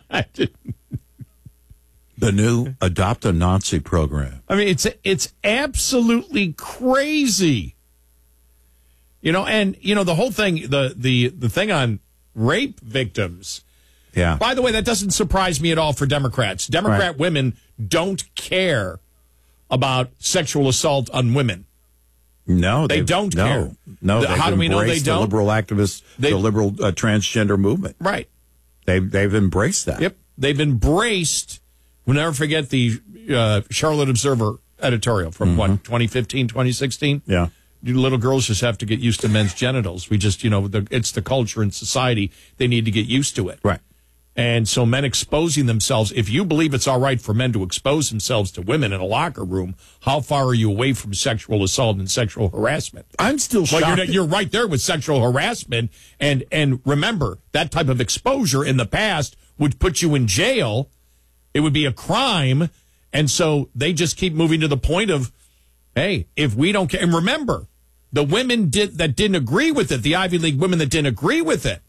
The new Adopt a Nazi program. I mean, it's it's absolutely crazy. You know, and you know the whole thing, the the the thing on rape victims. Yeah. By the way, that doesn't surprise me at all for Democrats. Democrat right. women don't care about sexual assault on women. No, they don't no, care. No, the, how do we know they don't? The liberal activists, they, the liberal uh, transgender movement. Right. They've, they've embraced that. Yep. They've embraced, we'll never forget the uh, Charlotte Observer editorial from, mm-hmm. what, twenty fifteen, twenty sixteen? Yeah. Little girls just have to get used to men's genitals. We just, you know, the, it's the culture and society. They need to get used to it. Right. And so men exposing themselves, if you believe it's all right for men to expose themselves to women in a locker room, how far are you away from sexual assault and sexual harassment? I'm still shocked. Well, you're, you're right there with sexual harassment. And, and remember, that type of exposure in the past would put you in jail. It would be a crime. And so they just keep moving to the point of Hey, if we don't care, and remember, the women did that didn't agree with it, the Ivy League women that didn't agree with it,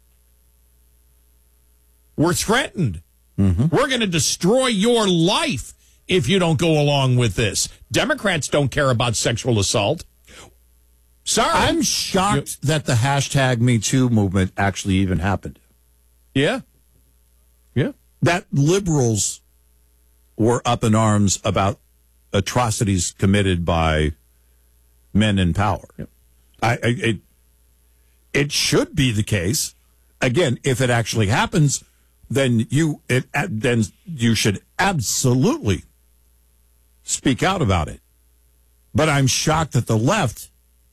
were threatened. Mm-hmm. We're going to destroy your life if you don't go along with this. Democrats don't care about sexual assault. Sorry. I'm shocked you, that the hashtag Me Too movement actually even happened. Yeah. Yeah. That liberals were up in arms about atrocities committed by men in power. Yeah. I, I it, it should be the case. Again, if it actually happens, then you it, then you should absolutely speak out about it. But I'm shocked that the left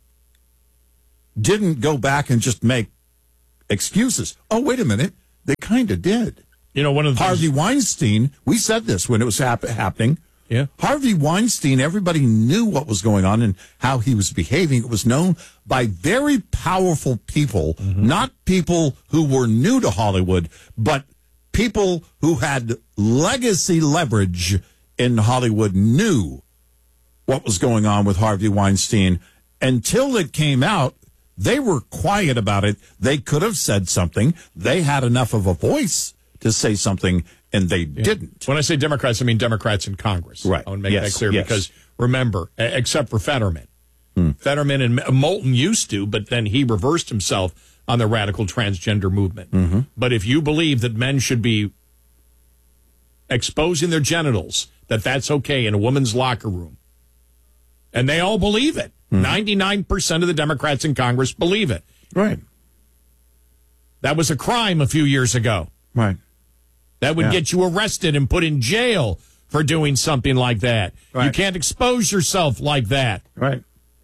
didn't go back and just make excuses. Oh, wait a minute. They kind of did. You know, one of the Harvey things- Weinstein, we said this when it was hap- happening. Yeah. Harvey Weinstein, everybody knew what was going on and how he was behaving. It was known by very powerful people, mm-hmm. not people who were new to Hollywood, but people who had legacy leverage in Hollywood knew what was going on with Harvey Weinstein. Until it came out, they were quiet about it. They could have said something. They had enough of a voice to say something, and they yeah. didn't. When I say Democrats, I mean Democrats in Congress. Right. I want to make yes. that clear yes. because, remember, except for Fetterman. Hmm. Fetterman and Moulton used to, but then he reversed himself on the radical transgender movement. Mm-hmm. But if you believe that men should be exposing their genitals, that that's okay in a woman's locker room, and they all believe it. Mm-hmm. ninety-nine percent of the Democrats in Congress believe it. Right. That was a crime a few years ago. Right. That would yeah. get you arrested and put in jail for doing something like that. Right. You can't expose yourself like that. Right.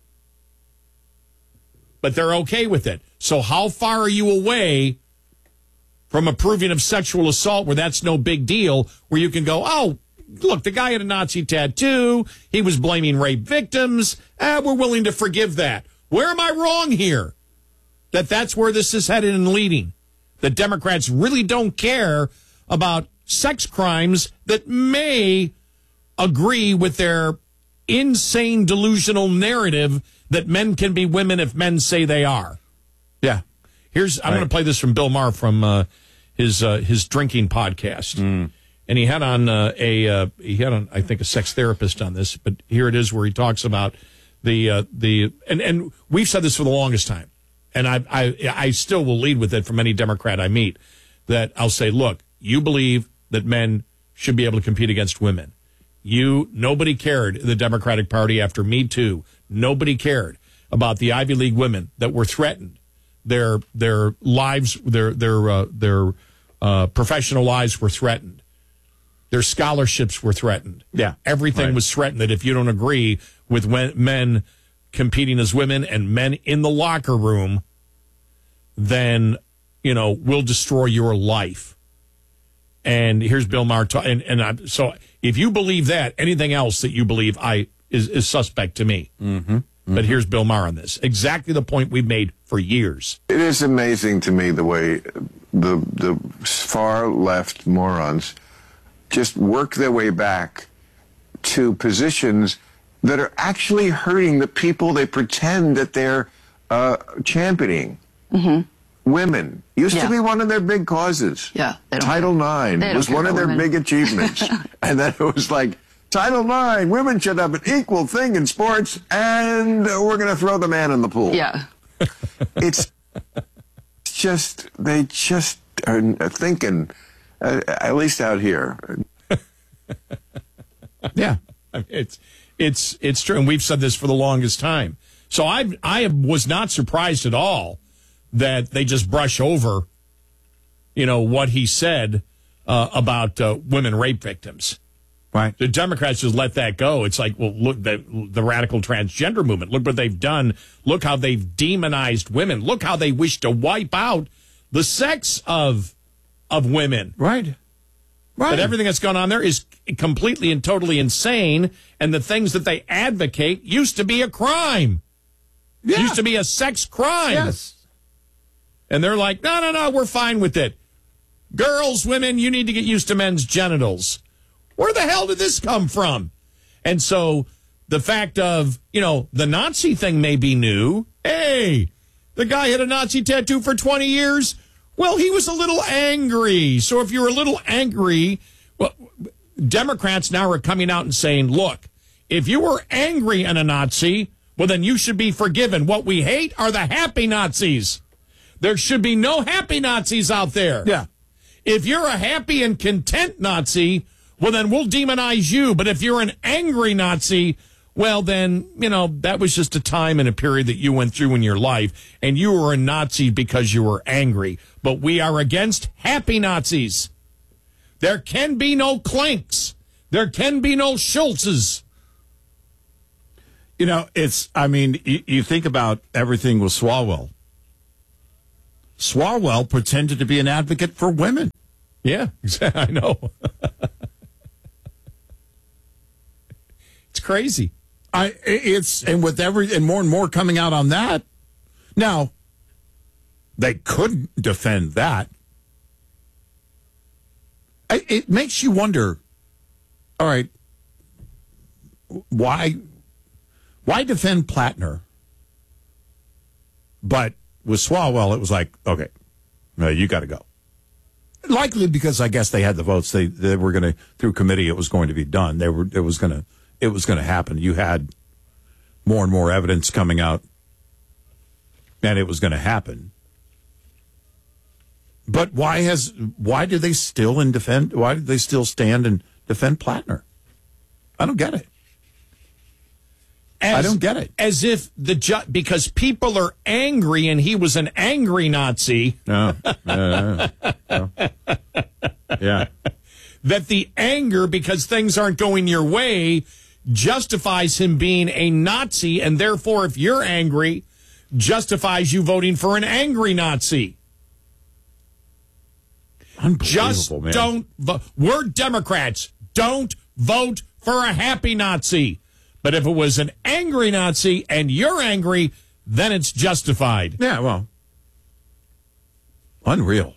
But they're okay with it. So how far are you away from approving of sexual assault where that's no big deal, where you can go, oh, look, the guy had a Nazi tattoo. He was blaming rape victims. Ah, we're willing to forgive that. Where am I wrong here? That that's where this is headed and leading. The Democrats really don't care about sex crimes that may agree with their insane delusional narrative that men can be women if men say they are. Yeah. Here's I'm right. going to play this from Bill Maher from uh, his uh, his drinking podcast. Mm. And he had on uh, a uh, he had on I think a sex therapist on this, but here it is where he talks about the uh, the and and we've said this for the longest time. And I, I I still will lead with it from any Democrat I meet, that I'll say, look, you believe that men should be able to compete against women. You, nobody cared in the Democratic Party after Me Too. Nobody cared about the Ivy League women that were threatened. Their their lives, their their uh, their uh, professional lives were threatened. Their scholarships were threatened. Yeah, everything right. was threatened. That if you don't agree with when, men competing as women and men in the locker room, then, you know, we'll destroy your life. And here's Bill Maher. Ta- and and I, so if you believe that, anything else that you believe I is, is suspect to me. Mm-hmm. Mm-hmm. But here's Bill Maher on this. Exactly the point we've made for years. It is amazing to me the way the the far left morons just work their way back to positions that are actually hurting the people they pretend that they're uh, championing. Mm-hmm. Women used Yeah. to be one of their big causes. Yeah, they don't Title care. nine They don't was care one of about their women. big achievements. And then it was like, Title nine, women should have an equal thing in sports, and we're going to throw the man in the pool. Yeah. It's just, they just are thinking, uh, at least out here. Yeah, I mean, it's it's it's true, and we've said this for the longest time. So I I was not surprised at all that they just brush over, you know, what he said uh, about uh, women rape victims. Right. The Democrats just let that go. It's like, well, look, the, the radical transgender movement. Look what they've done. Look how they've demonized women. Look how they wish to wipe out the sex of of women. Right. Right. That everything that's gone on there is completely and totally insane, and the things that they advocate used to be a crime. Yeah. Used to be a sex crime. Yes. And they're like, no, no, no, we're fine with it. Girls, women, you need to get used to men's genitals. Where the hell did this come from? And so the fact of, you know, the Nazi thing may be new. Hey, the guy had a Nazi tattoo for twenty years. Well, he was a little angry. So if you're a little angry, well, Democrats now are coming out and saying, look, if you were angry at a Nazi, well, then you should be forgiven. What we hate are the happy Nazis. There should be no happy Nazis out there. Yeah. If you're a happy and content Nazi, well, then we'll demonize you. But if you're an angry Nazi, well, then, you know, that was just a time and a period that you went through in your life, and you were a Nazi because you were angry. But we are against happy Nazis. There can be no Klinks. There can be no Schultzes. You know, it's, I mean, you, you think about everything with Swalwell. Swalwell pretended to be an advocate for women. Yeah, I know. It's crazy. I it's and with every and more and more coming out on that. Now, they couldn't defend that. I, it makes you wonder. All right, why why defend Plattner? But with Swalwell, it was like, okay, no, you got to go. Likely because I guess they had the votes. They they were going to through committee. It was going to be done. They were. It was going to. It was going to happen. You had more and more evidence coming out, and it was going to happen. But why has why do they still in defend? Why do they still stand and defend Plattner? I don't get it. As, I don't get it. As if the ju- because people are angry and he was an angry Nazi. No. Uh, no. Yeah. That the anger because things aren't going your way justifies him being a Nazi, and therefore, if you're angry, justifies you voting for an angry Nazi. Just man. don't vote. We're Democrats. Don't vote for a happy Nazi. But if it was an angry Nazi and you're angry, then it's justified. Yeah, well, unreal.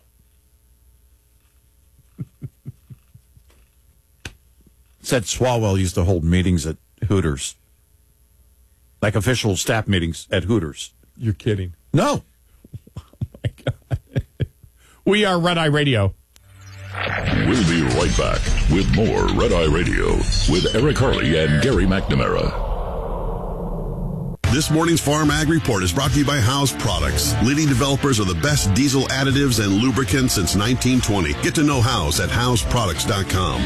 Said Swalwell used to hold meetings at Hooters, like official staff meetings at Hooters. You're kidding. No. Oh, my God. We are Red Eye Radio. We'll be right back with more Red Eye Radio with Eric Harley and Gary McNamara. This morning's Farm Ag Report is brought to you by House Products, leading developers of the best diesel additives and lubricants since nineteen twenty. Get to know House at house products dot com.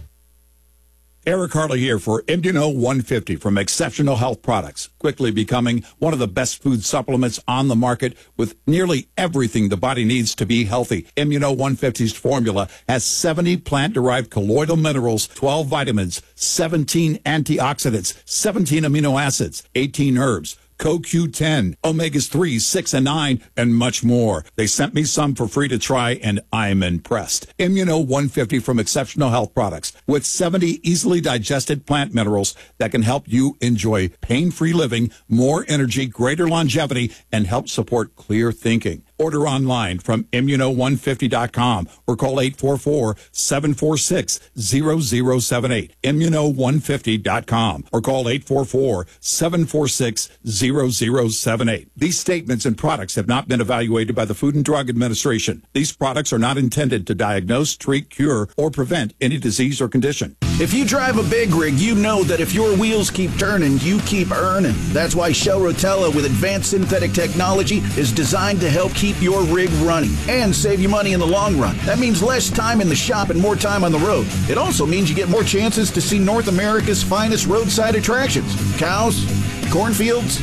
Eric Harley here for Immuno one fifty from Exceptional Health Products, quickly becoming one of the best food supplements on the market with nearly everything the body needs to be healthy. Immuno one fifty's formula has seventy plant-derived colloidal minerals, twelve vitamins, seventeen antioxidants, seventeen amino acids, eighteen herbs, C O Q ten, omegas three, six, and nine, and much more. They sent me some for free to try, and I'm impressed. Immuno one fifty from Exceptional Health Products with seventy easily digested plant minerals that can help you enjoy pain-free living, more energy, greater longevity, and help support clear thinking. Order online from immuno one fifty dot com or call eight four four, seven four six, zero zero seven eight. immuno one fifty dot com or call eight four four, seven four six, zero zero seven eight. These statements and products have not been evaluated by the Food and Drug Administration. These products are not intended to diagnose, treat, cure, or prevent any disease or condition. If you drive a big rig, you know that if your wheels keep turning, you keep earning. That's why Shell Rotella with advanced synthetic technology is designed to help keep your rig running and save you money in the long run. That means less time in the shop and more time on the road. It also means you get more chances to see North America's finest roadside attractions. Cows, cornfields,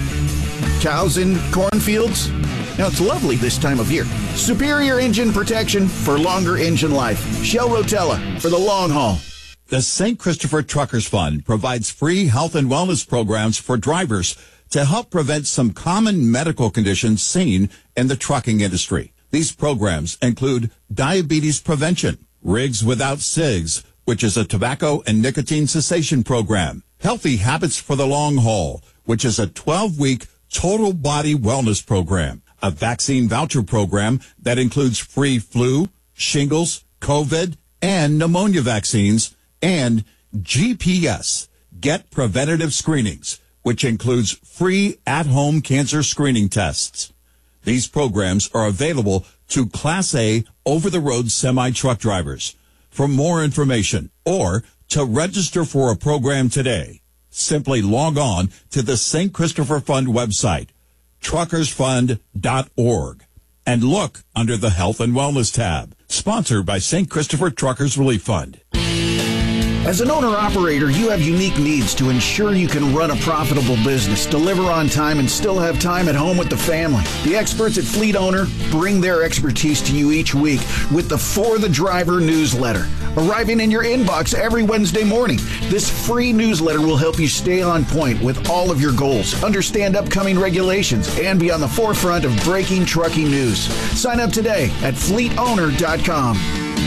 cows in cornfields. Now, it's lovely this time of year. Superior engine protection for longer engine life. Shell Rotella for the long haul. The Saint Christopher Truckers Fund provides free health and wellness programs for drivers to help prevent some common medical conditions seen in the trucking industry. These programs include diabetes prevention, Rigs Without Cigs, which is a tobacco and nicotine cessation program, Healthy Habits for the Long Haul, which is a twelve-week total body wellness program, a vaccine voucher program that includes free flu, shingles, COVID, and pneumonia vaccines, and G P S, Get preventative screenings, which includes free at-home cancer screening tests. These programs are available to Class A over-the-road semi-truck drivers. For more information or to register for a program today, simply log on to the Saint Christopher Fund website, truckers fund dot org, and look under the Health and Wellness tab. Sponsored by Saint Christopher Truckers Relief Fund. As an owner-operator, you have unique needs to ensure you can run a profitable business, deliver on time, and still have time at home with the family. The experts at Fleet Owner bring their expertise to you each week with the For the Driver newsletter, arriving in your inbox every Wednesday morning. This free newsletter will help you stay on point with all of your goals, understand upcoming regulations, and be on the forefront of breaking trucking news. Sign up today at fleet owner dot com.